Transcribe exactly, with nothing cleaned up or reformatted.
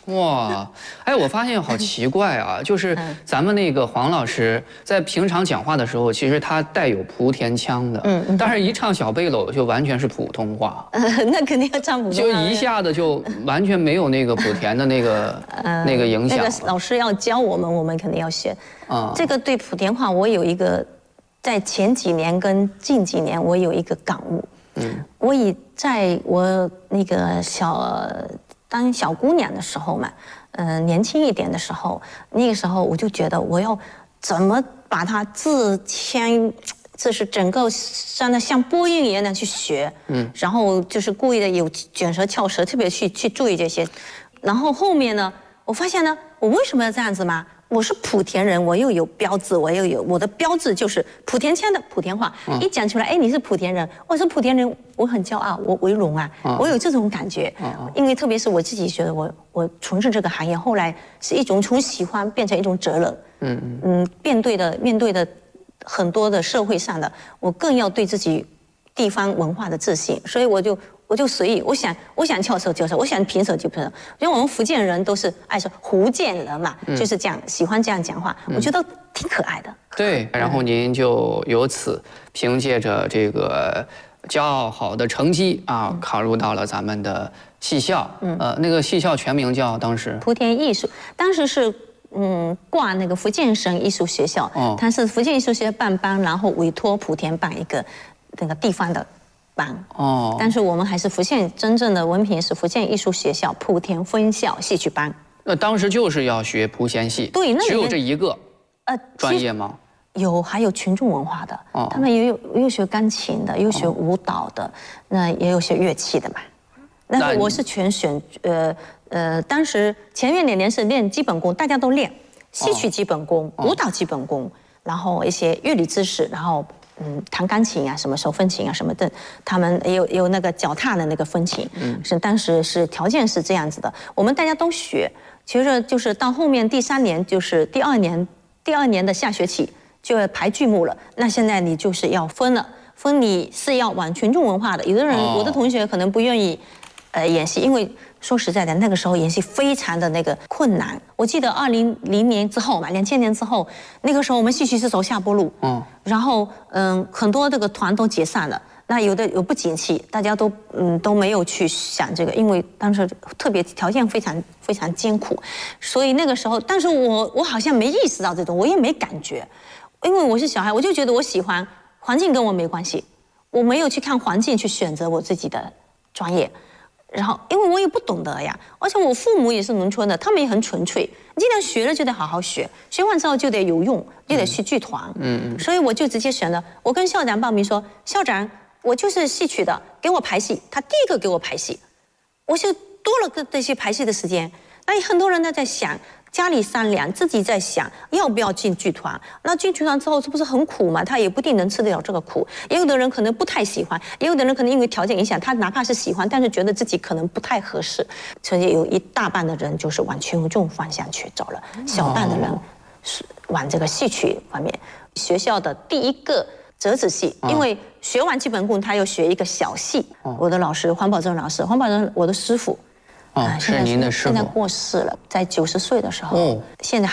哇，哎，我发现好奇怪啊，就是咱们那个黄老师在平常讲话的时候，其实他带有莆田腔的，嗯，但是一唱小背篓就完全是普通话， 呃，那肯定要唱普通话， 就一下子就完全没有那个莆田的那个那个影响。 那个老师要教我们，我们肯定要学。啊，这个对莆田话，我有一个在前几年跟近几年，我有一个感悟。嗯，我以在我那个小。当小姑娘的时候嘛，呃，年轻一点的时候，那个时候我就觉得我要怎么把它字腔，这是整个像那像播音一样的去学，嗯，然后就是故意的有卷舌翘舌，特别去去注意这些。然后后面呢，我发现呢，我为什么要这样子嘛？我是莆田人，我又有标志，我又有我的标志就是莆田腔的莆田话，嗯、一讲出来，哎，你是莆田人，我是莆田人，我很骄傲，我为荣啊，嗯、我有这种感觉，嗯、因为特别是我自己觉得我我从事这个行业，后来是一种从喜欢变成一种责任，嗯嗯嗯，面对的面对的很多的社会上的，我更要对自己地方文化的自信，所以我就。我就随意，我想我想翘舌就翘，我想平舌就平舌。因为我们福建人都是爱说福建人嘛，嗯、就是这样喜欢这样讲话，嗯、我觉得挺可爱的。 对，然后您就由此凭借着这个骄傲好的成绩啊，嗯、考入到了咱们的戏校。嗯，呃，那个戏校全名叫当时莆田艺术，当时是嗯挂那个福建省艺术学校，哦，它是福建艺术学校办班，然后委托莆田办一个那个地方的。哦，但是我们还是福建真正的文凭是福建艺术学校莆田分校戏曲班。 那当时就是要学莆弦戏， 对，那只有这一个呃专业吗？ 有，还有群众文化的，哦、他们也有有学钢琴的，有学舞蹈的，哦、那也有学乐器的嘛。那我是全选呃呃，当时前面两年是练基本功，大家都练戏曲基本功、哦、舞蹈基本功，然后一些乐理知识，然后。嗯，弹钢琴啊，什么手风琴啊，什么的，他们也有也有那个脚踏的那个风琴，嗯，是当时是条件是这样子的，我们大家都学，其实就是到后面第三年，就是第二年，第二年的下学期就要排剧目了，那现在你就是要分了，分你是要往群众文化的，有的人，哦、我的同学可能不愿意，呃，演戏，因为。说实在的，那个时候演戏非常的那个困难。我记得二零零年之后嘛，两千年之后，那个时候我们戏曲是走下坡路，嗯，然后嗯，很多这个团都解散了。那有的有不景气，大家都嗯都没有去想这个，因为当时特别条件非常非常艰苦，所以那个时候，但是我我好像没意识到这种，我也没感觉，因为我是小孩，我就觉得我喜欢环境跟我没关系，我没有去看环境去选择我自己的专业。然后，因为我也不懂得呀，而且我父母也是农村的，他们也很纯粹。你既然学了，就得好好学，学完之后就得有用，就得去剧团。嗯嗯。所以我就直接选了，我跟校长报名说，校长，我就是戏曲的，给我排戏。他第一个给我排戏，我就多了个这些排戏的时间。那很多人呢在想。家里商量，自己在想要不要进剧团。那进剧团之后，是不是很苦嘛？他也不一定能吃得了这个苦。也有的人可能不太喜欢，也有的人可能因为条件影响，他哪怕是喜欢，但是觉得自己可能不太合适。所以有一大半的人就是往群众方向去走了，小半的人是往这个戏曲方面。学校的第一个折子戏，因为学完基本功，他又学一个小戏。我的老师黄宝珍老师，黄宝珍我的师傅。 哦，是您的师傅， 现在过世了，在九十岁的时候，哦，现在。